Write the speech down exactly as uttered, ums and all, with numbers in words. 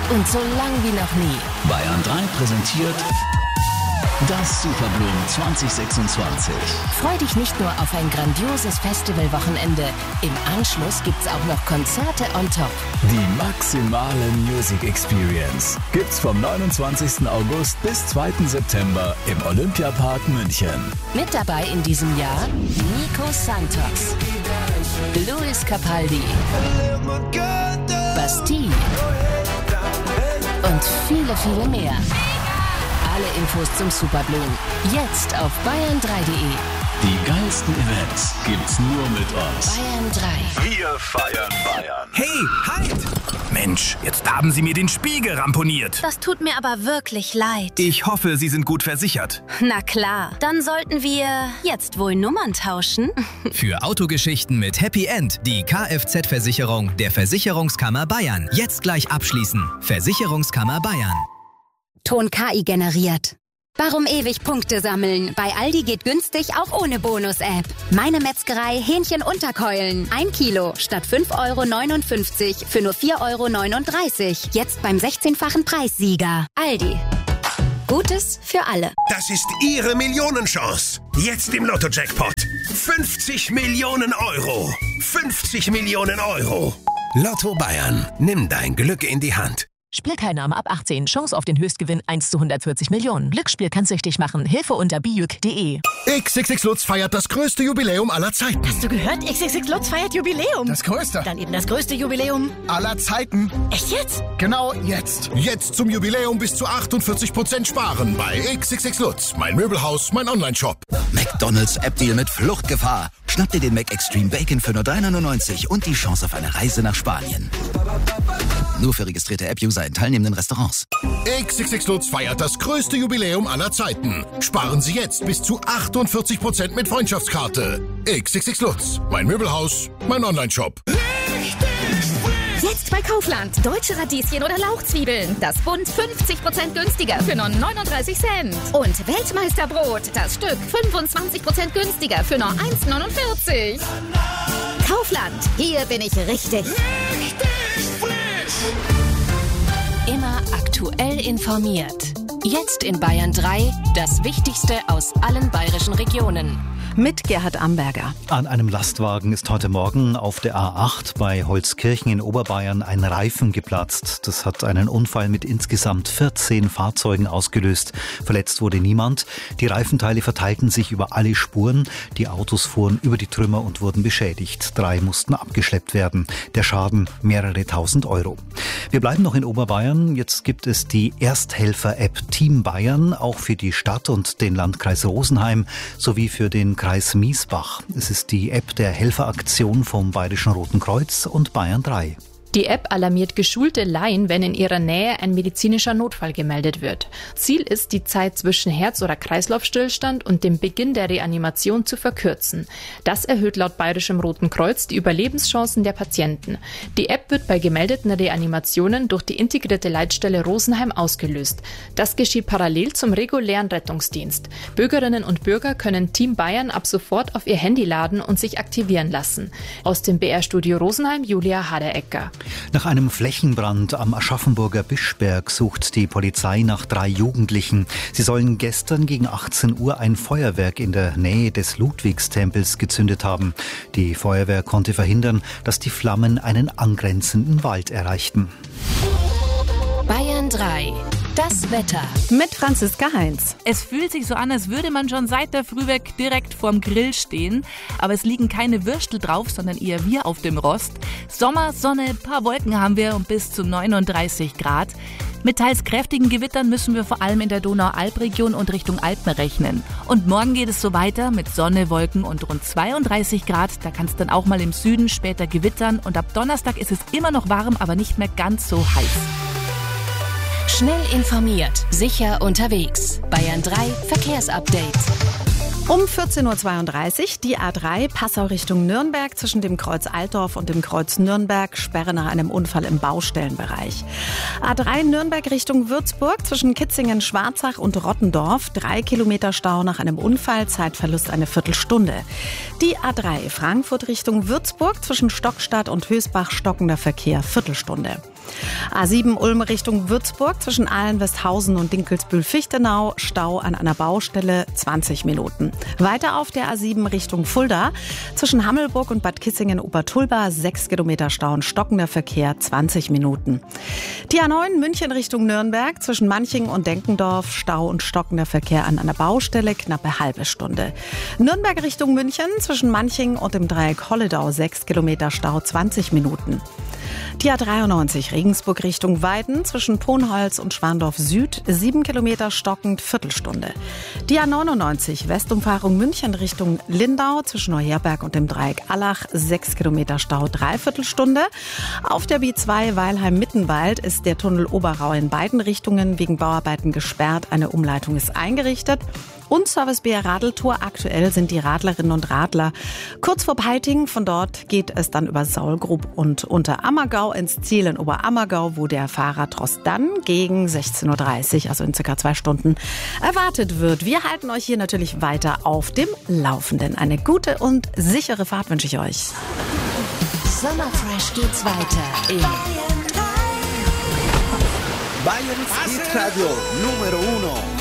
und so lang wie noch nie. Bayern drei präsentiert das Superblumen zwanzig sechsundzwanzig. Freu dich nicht nur auf ein grandioses Festivalwochenende. Im Anschluss gibt's auch noch Konzerte on top. Die maximale Music Experience gibt's vom neunundzwanzigsten August bis zweiten September im Olympiapark München. Mit dabei in diesem Jahr Nico Santos, Luis Capaldi, Bastille und viele, viele mehr. Alle Infos zum Superblumen jetzt auf bayern drei punkt de. Die geilsten Events gibt's nur mit uns. Bayern drei. Wir feiern Bayern. Hey, halt! Mensch, jetzt haben Sie mir den Spiegel ramponiert. Das tut mir aber wirklich leid. Ich hoffe, Sie sind gut versichert. Na klar, dann sollten wir jetzt wohl Nummern tauschen. Für Autogeschichten mit Happy End die Kfz-Versicherung der Versicherungskammer Bayern. Jetzt gleich abschließen. Versicherungskammer Bayern. Ton K I generiert. Warum ewig Punkte sammeln? Bei Aldi geht günstig auch ohne Bonus-App. Meine Metzgerei Hähnchenunterkeulen. Ein Kilo statt fünf Euro neunundfünfzig für nur vier Euro neununddreißig. Jetzt beim sechzehnfachen Preissieger. Aldi. Gutes für alle. Das ist Ihre Millionenchance. Jetzt im Lotto-Jackpot. fünfzig Millionen Euro. fünfzig Millionen Euro. Lotto Bayern. Nimm dein Glück in die Hand. Spielteilnahme ab achtzehn. Chance auf den Höchstgewinn eins zu hundertvierzig Millionen. Glücksspiel kann süchtig machen. Hilfe unter bijuk punkt de. X X X Lutz feiert das größte Jubiläum aller Zeiten. Hast du gehört? X X X Lutz feiert Jubiläum. Das größte. Dann eben das größte Jubiläum aller Zeiten. Echt jetzt? Genau jetzt. Jetzt zum Jubiläum bis zu achtundvierzig Prozent sparen bei X X X Lutz. Mein Möbelhaus, mein Online-Shop. McDonald's App-Deal mit Fluchtgefahr. Schnapp dir den Mac Extreme Bacon für nur drei neunundneunzig und die Chance auf eine Reise nach Spanien. Nur für registrierte App-User in teilnehmenden Restaurants. X X X Lutz feiert das größte Jubiläum aller Zeiten. Sparen Sie jetzt bis zu achtundvierzig Prozent mit Freundschaftskarte. X X X Lutz. Mein Möbelhaus, mein Online-Shop. Jetzt bei Kaufland. Deutsche Radieschen oder Lauchzwiebeln. Das Bund fünfzig Prozent günstiger für nur neununddreißig Cent. Und Weltmeisterbrot. Das Stück fünfundzwanzig Prozent günstiger für nur eins neunundvierzig. Kaufland. Hier bin ich richtig. Richtig frisch. Immer aktuell informiert. Jetzt in Bayern drei das Wichtigste aus allen bayerischen Regionen. Mit Gerhard Amberger. An einem Lastwagen ist heute Morgen auf der A acht bei Holzkirchen in Oberbayern ein Reifen geplatzt. Das hat einen Unfall mit insgesamt vierzehn Fahrzeugen ausgelöst. Verletzt wurde niemand. Die Reifenteile verteilten sich über alle Spuren. Die Autos fuhren über die Trümmer und wurden beschädigt. Drei mussten abgeschleppt werden. Der Schaden mehrere tausend Euro. Wir bleiben noch in Oberbayern. Jetzt gibt es die Ersthelfer-App Team Bayern, auch für die Stadt und den Landkreis Rosenheim sowie für den Kreis Miesbach. Es ist die App der Helferaktion vom Bayerischen Roten Kreuz und Bayern drei. Die App alarmiert geschulte Laien, wenn in ihrer Nähe ein medizinischer Notfall gemeldet wird. Ziel ist, die Zeit zwischen Herz- oder Kreislaufstillstand und dem Beginn der Reanimation zu verkürzen. Das erhöht laut Bayerischem Roten Kreuz die Überlebenschancen der Patienten. Die App wird bei gemeldeten Reanimationen durch die integrierte Leitstelle Rosenheim ausgelöst. Das geschieht parallel zum regulären Rettungsdienst. Bürgerinnen und Bürger können Team Bayern ab sofort auf ihr Handy laden und sich aktivieren lassen. Aus dem B R-Studio Rosenheim, Julia Haderecker. Nach einem Flächenbrand am Aschaffenburger Bischberg sucht die Polizei nach drei Jugendlichen. Sie sollen gestern gegen achtzehn Uhr ein Feuerwerk in der Nähe des Ludwigstempels gezündet haben. Die Feuerwehr konnte verhindern, dass die Flammen einen angrenzenden Wald erreichten. Bayern drei. Das Wetter. Mit Franziska Heinz. Es fühlt sich so an, als würde man schon seit der Früh weg direkt vorm Grill stehen. Aber es liegen keine Würstel drauf, sondern eher wir auf dem Rost. Sommer, Sonne, paar Wolken haben wir und bis zu neununddreißig Grad. Mit teils kräftigen Gewittern müssen wir vor allem in der Donau-Alp-Region und Richtung Alpen rechnen. Und morgen geht es so weiter mit Sonne, Wolken und rund zweiunddreißig Grad. Da kann es dann auch mal im Süden später gewittern. Und ab Donnerstag ist es immer noch warm, aber nicht mehr ganz so heiß. Schnell informiert, sicher unterwegs. Bayern drei Verkehrsupdate. Um vierzehn Uhr zweiunddreißig die A drei Passau Richtung Nürnberg zwischen dem Kreuz Altdorf und dem Kreuz Nürnberg, Sperre nach einem Unfall im Baustellenbereich. A drei Nürnberg Richtung Würzburg zwischen Kitzingen, Schwarzach und Rottendorf, drei Kilometer Stau nach einem Unfall, Zeitverlust eine Viertelstunde. Die A drei Frankfurt Richtung Würzburg zwischen Stockstadt und Hösbach, stockender Verkehr, Viertelstunde. A sieben Ulm Richtung Würzburg zwischen Ahlen-Westhausen und Dinkelsbühl-Fichtenau. Stau an einer Baustelle, zwanzig Minuten. Weiter auf der A sieben Richtung Fulda zwischen Hammelburg und Bad Kissingen-Obertulba. sechs Kilometer Stau und stockender Verkehr, zwanzig Minuten. Die A neun München Richtung Nürnberg zwischen Manching und Denkendorf. Stau und stockender Verkehr an einer Baustelle, knappe halbe Stunde. Nürnberg Richtung München zwischen Manching und dem Dreieck Holledau. sechs Kilometer Stau, zwanzig Minuten. Die A dreiundneunzig Regensburg Richtung Weiden zwischen Ponholz und Schwandorf Süd, sieben Kilometer stockend, Viertelstunde. Die A neunundneunzig Westumfahrung München Richtung Lindau zwischen Neuherberg und dem Dreieck Allach, sechs Kilometer Stau, Dreiviertelstunde. Auf der B zwei Weilheim-Mittenwald ist der Tunnel Oberrau in beiden Richtungen wegen Bauarbeiten gesperrt. Eine Umleitung ist eingerichtet. Und Service B R Radeltour. Aktuell sind die Radlerinnen und Radler kurz vor Peiting. Von dort geht es dann über Saulgrub und Unterammergau ins Ziel in Oberammergau, wo der Fahrradtross dann gegen sechzehn Uhr dreißig, also in circa zwei Stunden, erwartet wird. Wir halten euch hier natürlich weiter auf dem Laufenden. Eine gute und sichere Fahrt wünsche ich euch. Sommerfresh geht's weiter in Bayern Hit Radio Numero uno.